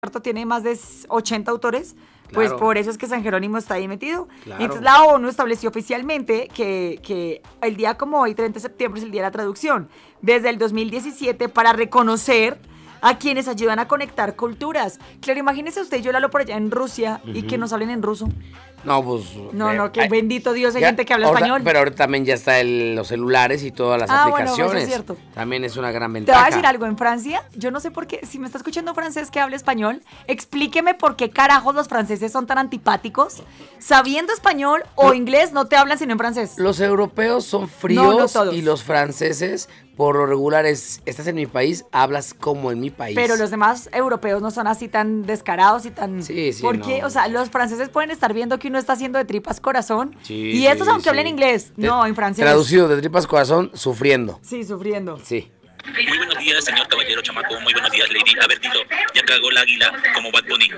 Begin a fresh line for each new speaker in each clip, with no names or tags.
tiene más de 80 autores, pues
Claro.
por eso es que San Jerónimo está ahí metido.
Claro.
Y entonces la ONU estableció oficialmente que el día como hoy, 30 de septiembre, es el Día de la Traducción, desde el 2017, para reconocer a quienes ayudan a conectar culturas. Claro, imagínese usted, yo lo hablo por allá en Rusia y que nos hablen en ruso.
No, pues...
No, que bendito Dios, hay
ya,
gente que habla
ahorita-
español.
Pero ahorita también ya está los celulares y todas las
Bueno,
aplicaciones.
eso es cierto.
También es una gran
Te
ventaja.
voy a decir algo, en Francia, yo no sé por qué, si me está escuchando un francés que habla español, explíqueme por qué carajos los franceses son tan antipáticos. Sabiendo español o inglés, no te hablan sino en francés.
Los europeos son
No
fríos
todos.
y los franceses, por lo regular, estás en mi país, hablas como en mi país.
Pero los demás europeos no son así tan descarados y tan...
Sí, sí,
¿Por qué?
no.
O sea, los franceses pueden estar viendo que uno está haciendo de tripas corazón.
Sí,
y estos,
sí,
aunque
sí.
hablen inglés, no, en francés.
Traducido de tripas corazón, sufriendo.
Sí, sufriendo.
Sí.
Muy buenos días, señor caballero chamaco. Muy buenos días, lady. A ver, Tito, ya cagó el águila como Bad Bunny.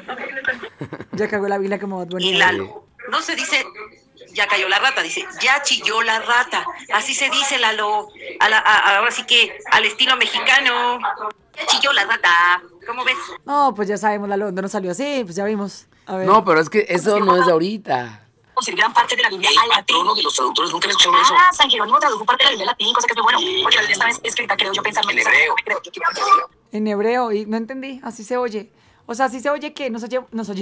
Ya cagó la vila como Bad Bunny.
Y Lalo. No se dice ya cayó la rata, dice ya chilló la rata. Así se dice, Lalo. Ahora sí que al estilo mexicano. Chilló la rata. ¿Cómo ves?
No, pues ya sabemos, la no nos salió así, pues ya vimos. A ver.
No, pero es que eso no es de ahorita.
En gran parte de la Biblia al latín.
Patrono de los traductores, nunca he escuchado eso.
San Jerónimo tradujo parte de la Biblia al latín, cosa que es muy bueno. Porque la Biblia está escrita, creo yo, pensando
En hebreo.
En hebreo, y no entendí, así se oye. O sea, así se oye que nos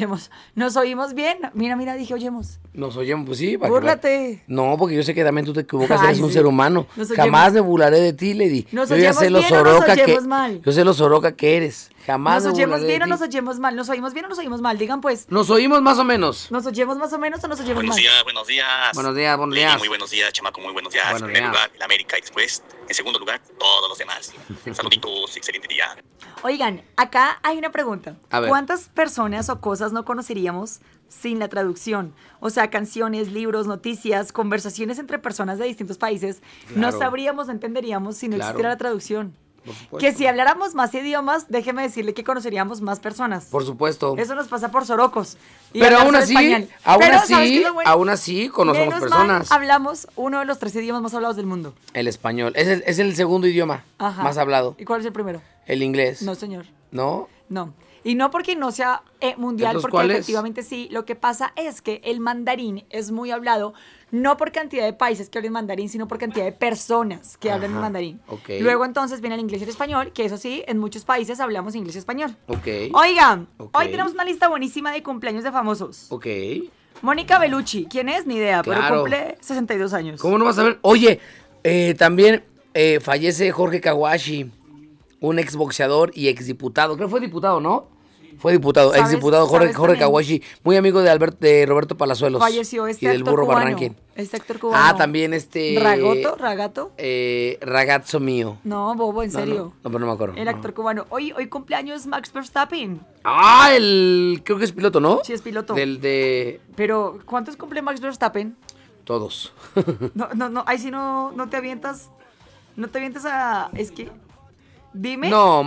oímos bien. Mira, dije oyemos.
Nos oyemos, pues sí. para que
Búrlate.
No, porque yo sé que también tú te equivocas,
Ay,
eres un
sí.
ser humano.
Nos oyemos.
Jamás me burlaré de ti, Lady.
¿Nos
Yo ya
oyemos
sé lo
bien o nos
soroca que...
oyemos mal?
Yo sé lo soroca que eres. Jamás
¿Nos
me
oyemos
burlaré
bien
de
o nos
ti.
oyemos mal? ¿Nos oímos bien o nos oímos mal? Digan pues,
Nos oímos más o menos.
¿nos oyemos más o menos o nos oyemos
Buenos
mal?
días, buenos días.
Buenos días, buenos
Lady,
días.
muy buenos días, chamaco, muy buenos días.
Buenos
En primer
días.
lugar, el América y después, en segundo lugar, todos los demás. Saluditos, excelente día.
Oigan, acá hay una pregunta.
A ver.
¿Cuántas personas o cosas no conoceríamos sin la traducción? O sea, canciones, libros, noticias, conversaciones entre personas de distintos países. No
Claro.
sabríamos, no entenderíamos si no
Claro.
existiera la traducción.
Por supuesto.
Que si habláramos más idiomas, déjeme decirle que conoceríamos más personas.
Por supuesto.
Eso nos pasa por sorocos. Y
Pero
hablar
aún
solo
así,
español. Pero, ¿sabes qué es lo bueno?
aún así conocemos
Menos
personas.
mal, hablamos uno de los 3 idiomas más hablados del mundo.
El español. Es el segundo idioma
Ajá.
más hablado.
¿Y cuál es el primero?
El inglés.
No, señor.
¿No?
No. Y no porque no sea mundial,
¿Entonces
porque
cuál es?
efectivamente sí. Lo que pasa es que el mandarín es muy hablado, no por cantidad de países que hablen mandarín, sino por cantidad de personas que hablan
Ajá,
mandarín.
ok.
Luego entonces viene el inglés y el español, que eso sí, en muchos países hablamos inglés y español.
Ok.
Oigan,
Ok.
hoy tenemos una lista buenísima de cumpleaños de famosos.
Ok.
Mónica Bellucci, ¿quién es? Ni idea, pero
Claro.
cumple 62 años.
¿Cómo no vas a ver? Oye, también fallece Jorge Kawashi, un exboxeador y exdiputado. Creo que fue diputado, ¿no? Fue diputado,
¿Sabes?
exdiputado Jorge
¿Sabes
Jorge
también?
Kawashi, muy amigo de Roberto Palazuelos.
Falleció
y
este
del
actor
burro
cubano.
Barranquín.
Este actor cubano.
Ah, también
¿Ragato?
Ragazzo mío.
No, bobo, en
No,
serio.
No, pero no me acuerdo.
El actor cubano. Hoy cumpleaños Max Verstappen.
Ah, creo que es piloto, ¿no?
Sí, es piloto.
De
Pero, ¿cuántos cumple Max Verstappen?
todos.
No, ahí sí no te avientas. No te avientas a. Es que. Dime.
No,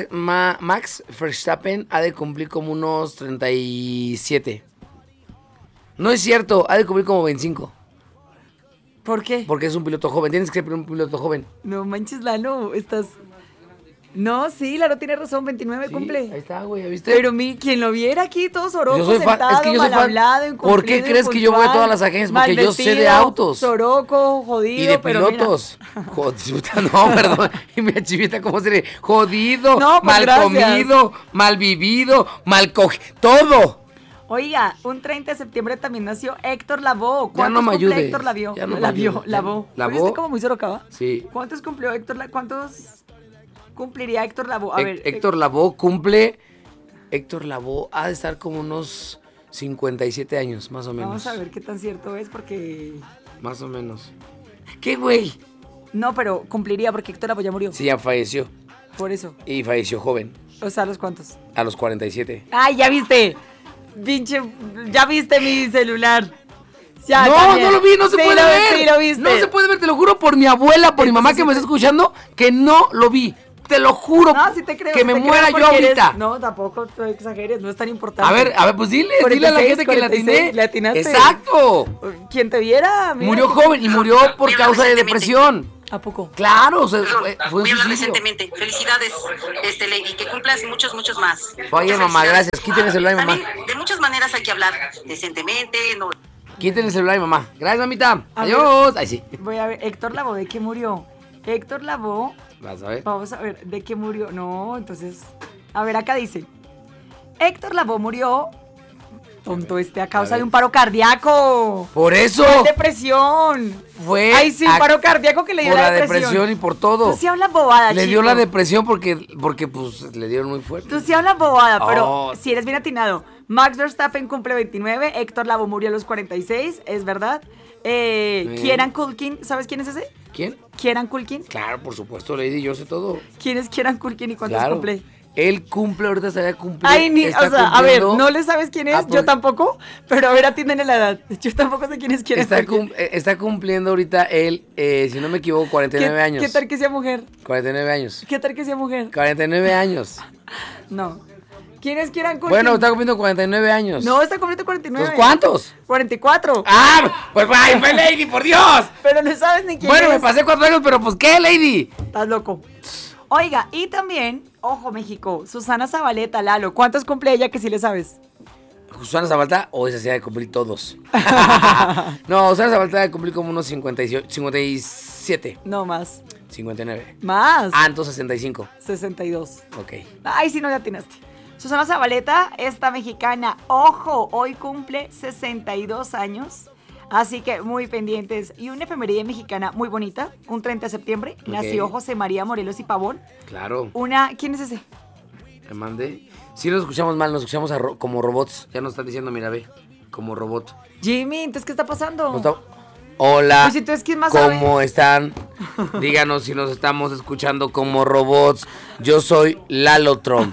Max Verstappen ha de cumplir como unos 37. No es cierto, ha de cumplir como 25.
¿Por qué?
Porque es un piloto joven. Tienes que ser un piloto joven.
No manches, Lalo. Estás. No, sí, Lalo tiene razón. 29
Sí,
cumple.
Ahí está, güey, ¿ya viste?
Pero quien lo viera aquí todo soroco,
Yo soy fan-
sentado,
es que yo soy
mal
fan.
hablado, incumplido,
¿Por qué crees que yo voy a todas las agencias? Porque
mal
yo sé de
vestido,
autos.
Soroco, jodido,
Y de
pero mira.
pilotos. No, perdón. Y mi chivita, ¿cómo se le? Jodido,
No, pues
mal
gracias.
comido, mal vivido, mal cogido. Todo.
Oiga, un 30 de septiembre también nació Héctor Lavoe.
Ya
¿Cuántos
no me
cumple
ayudes.
Héctor Lavoe?
Ya no me ayudes.
Lavoe.
¿Lavoe?
¿Viste como muy sorocaba?
Sí.
¿Cuántos cumplió Héctor Lavoe? ¿Cuántos cumpliría Héctor Lavoe? A ver,
Héctor Lavoe cumple. Héctor Lavoe ha de estar como unos 57 años, más o menos.
vamos a ver qué tan cierto es porque...
Más o menos. ¿Qué, güey?
No, pero cumpliría porque Héctor Lavoe ya murió.
Sí, ya falleció.
Por eso.
Y falleció joven,
O sea, ¿los cuántos?
a los 47.
¡Ay, ya viste! Pinche, ya viste mi celular. Ya,
No,
también.
no lo vi, no se
Sí,
puede ver.
Sí, lo viste.
No se puede ver, te lo juro por mi abuela, por mi mamá que me está escuchando, que no lo vi. Te lo juro.
No, sí te creo.
Que
sí
me
te
muera
creo
yo
porque eres-
ahorita.
No, tampoco te exageres, no es tan importante.
A ver, pues dile a la
46,
gente que le atiné.
46, le atinaste.
Exacto.
Quien te viera, mira.
Murió joven y murió por causa de depresión.
¿A poco?
Claro, o sea,
Perdón,
fue un
voy a hablar
suicidio.
recientemente. Felicidades, Lady, que cumplas muchos, muchos más.
Oye,
Muchas
mamá,
felicidades.
gracias. Quiten el celular, mamá.
También, de muchas maneras hay que hablar decentemente, no.
Quiten el celular, mamá. Gracias, mamita.
A
Adiós. Ay, sí.
Voy a ver, Héctor Lavoe, ¿de qué murió? Héctor Lavoe,
Vas a ver.
vamos a ver, ¿de qué murió? No, entonces, a ver, acá dice, Héctor Lavoe murió, tonto a causa de un paro cardíaco.
Por eso
Fue depresión.
fue.
Ay, sí, un paro cardíaco que le dio
por
la
la depresión y por todo.
Tú sí hablas bobada,
Le
chico.
dio la depresión porque pues le dieron muy fuerte.
Tú sí hablas bobada, pero
Oh.
si eres bien atinado. Max Verstappen cumple 29, Héctor Lavoe murió a los 46, es verdad.
Bien.
Kieran Culkin, ¿sabes quién es ese?
¿Quién?
Kieran Culkin.
Claro, por supuesto, Lady, yo sé todo.
¿Quién es Kieran Culkin y cuántos
Claro.
cumple?
Él cumple, ahorita estaría cumpliendo.
Ay, o sea, a ver, no le sabes quién es,
Ah,
yo
pues-
tampoco, pero a ver, atiéndele la edad. Yo tampoco sé quién es Kieran Culkin.
Está cumpliendo ahorita él, si no me equivoco, 49 años.
¿Qué tal que sea mujer?
49 años.
¿Qué tal que sea mujer?
49 años.
No. ¿Quién es Kieran Culkin?
Bueno, está cumpliendo 49 años.
No, está cumpliendo 49.
¿Pues cuántos?
44.
¡Ah! Pues ay, fue Lady, por Dios.
Pero no sabes ni quién
Bueno, me
es.
pasé 4 años, pero pues ¿qué, Lady?
Estás loco. Oiga, y también, ojo México, Susana Zabaleta, Lalo, ¿cuántos cumple ella que sí le sabes?
¿Susana Zabaleta o esa se ha de cumplir todos? No, Susana Zabaleta ha de cumplir como unos 57,
No más.
59.
Más.
Ah, entonces 65.
62.
Ok.
Ay, sí, no le atinaste. Susana Zabaleta, esta mexicana, ojo, hoy cumple 62 años. Así que muy pendientes. Y una efeméride mexicana muy bonita, un 30 de septiembre,
Ok.
nació José María Morelos y Pavón.
Claro.
¿Quién es ese?
Me mandé. Sí, nos escuchamos mal, nos escuchamos como robots. Ya nos están diciendo, mira, ve, como robot.
Jimmy, entonces, ¿qué está pasando?
Nos está- Hola.
Pues entonces, ¿quién más sabe?
¿Cómo están? Díganos si nos estamos escuchando como robots. Yo soy Lalotron.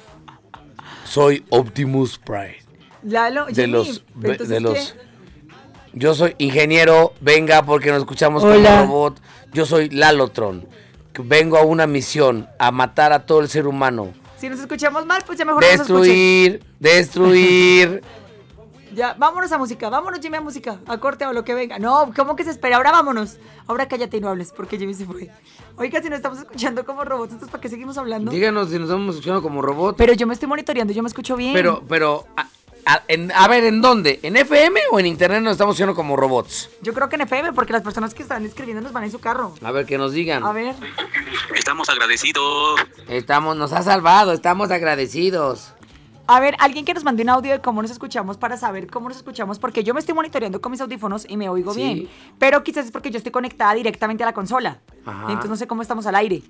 Soy Optimus Prime.
Lalo,
De
Jimmy,
los.
entonces,
De los.
¿qué?
Yo soy ingeniero. Venga, porque nos escuchamos
Hola.
como robot. Yo soy Lalotron. Que vengo a una misión: a matar a todo el ser humano.
Si nos escuchamos mal, pues ya mejor no nos escuchen.
Destruir. Destruir.
Ya, vámonos a música, vámonos Jimmy a música, a corte o lo que venga. No, ¿cómo que se espera? Ahora vámonos. Ahora cállate y no hables, porque Jimmy se fue. Oiga, si nos estamos escuchando como robots, entonces ¿para qué seguimos hablando?
Díganos si nos estamos escuchando como robot.
Pero yo me estoy monitoreando, yo me escucho bien.
Pero, a ver, ¿en dónde? ¿En FM o en internet nos estamos escuchando como robots?
Yo creo que en FM, porque las personas que están escribiendo nos van en su carro.
A ver, que nos digan.
A ver.
Estamos agradecidos.
Nos ha salvado, estamos agradecidos.
A ver, alguien que nos mande un audio de cómo nos escuchamos para saber cómo nos escuchamos, porque yo me estoy monitoreando con mis audífonos y me oigo
Sí.
bien. Pero quizás es porque yo estoy conectada directamente a la consola.
Ajá.
Entonces no sé cómo estamos al aire.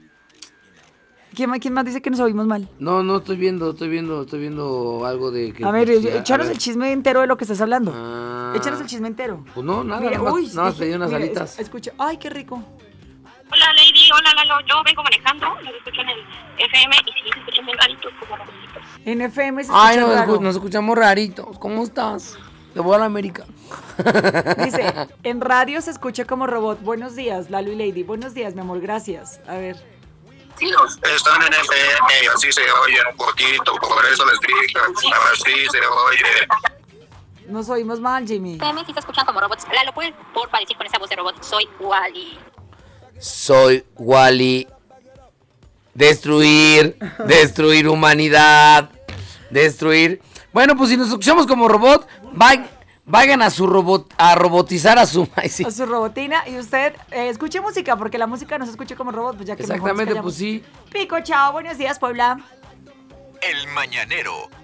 ¿Quién más dice que nos oímos mal?
No, estoy viendo algo de que...
A ver,
pues,
échanos
a ver.
el chisme entero de lo que estás hablando.
Ah.
Échanos el chisme entero.
Pues no, nada,
Mira,
nada más,
uy,
nada más pedí unas
mira,
alitas.
Escucha, ay, qué rico.
Hola Lady, hola Lalo, yo vengo manejando, los escucho en el FM y sí, se escuchan bien raritos como robocitos.
En FM se escucha
Ay,
raro.
nos escuchamos raritos. ¿Cómo estás? Te voy a la América.
Dice, en radio se escucha como robot. Buenos días, Lalo y Lady. Buenos días, mi amor, gracias. A ver.
Están en FM y así se oyen un poquito, por eso les digo, así se oye.
Nos oímos mal, Jimmy.
FM sí se escuchan como robots. Lalo, ¿pueden porfa decir con esa voz de robot? Soy Wally.
Soy Wally. Destruir humanidad. Destruir. Bueno, pues si nos escuchamos como robot, vayan a robotizar a su... Ay, sí.
A su robotina. Y usted escuche música, porque la música no se escucha como robot. Pues ya que mejor nos
Exactamente,
callamos.
pues sí.
Pico, chao. Buenos días, Puebla.
El Mañanero,